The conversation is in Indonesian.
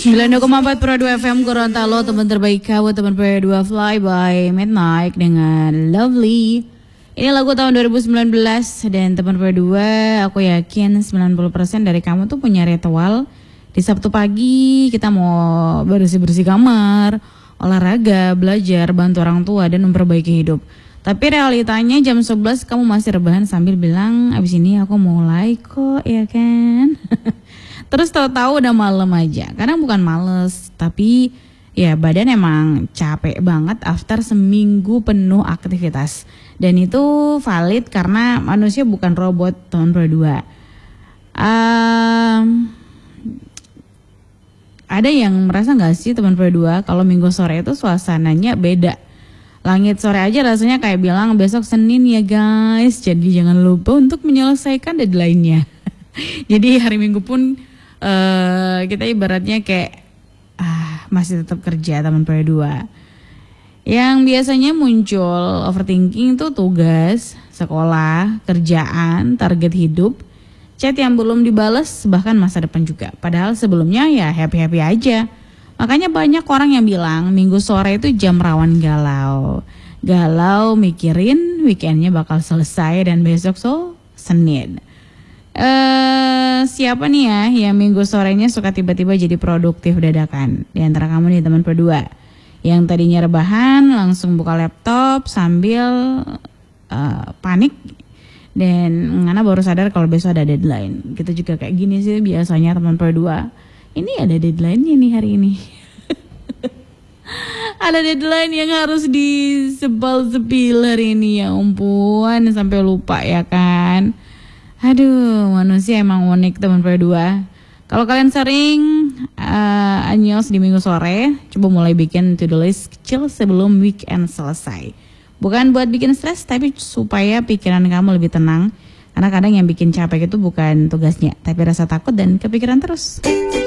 92,4 Pro 2 FM Gorontalo, teman terbaik kau, teman Pro 2 Fly by Midnight dengan Lovely. Ini lagu tahun 2019 dan teman Pro 2, aku yakin 90% dari kamu tuh punya ritual. Di Sabtu pagi kita mau bersih-bersih kamar, olahraga, belajar, bantu orang tua dan memperbaiki hidup. Tapi realitanya jam 11 kamu masih rebahan sambil bilang, abis ini aku mulai kok, ya kan? Terus tahu-tahu udah malam aja. Karena bukan males, tapi ya badan emang capek banget after seminggu penuh aktivitas. Dan itu valid karena manusia bukan robot, teman Pro 2. Ada yang merasa gak sih teman Pro 2 kalau minggu sore itu suasananya beda? Langit sore aja rasanya kayak bilang besok Senin ya guys. Jadi jangan lupa untuk menyelesaikan deadline-nya. Jadi hari Minggu pun kita ibaratnya kayak masih tetap kerja teman Pro 2. Yang biasanya muncul overthinking itu tugas, sekolah, kerjaan, target hidup, chat yang belum dibalas, bahkan masa depan juga. Padahal sebelumnya ya happy-happy aja. Makanya banyak orang yang bilang minggu sore itu jam rawan galau. Galau mikirin weekendnya bakal selesai dan besok Senin. Siapa nih ya yang minggu sorenya suka tiba-tiba jadi produktif dadakan? Di antara kamu nih teman Pro 2 yang tadinya rebahan langsung buka laptop sambil panik dan ngana baru sadar kalau besok ada deadline. Kita juga kayak gini sih biasanya teman Pro 2. Ini ada deadline-nya nih hari ini. Ada deadline yang harus disebal-sepil hari ini, ya ampun, sampai lupa ya kan. Aduh, manusia emang unik teman Pro 2. Kalau kalian sering anyos di minggu sore, coba mulai bikin to-do list kecil sebelum weekend selesai. Bukan buat bikin stres, tapi supaya pikiran kamu lebih tenang. Karena kadang yang bikin capek itu bukan tugasnya, tapi rasa takut dan kepikiran terus.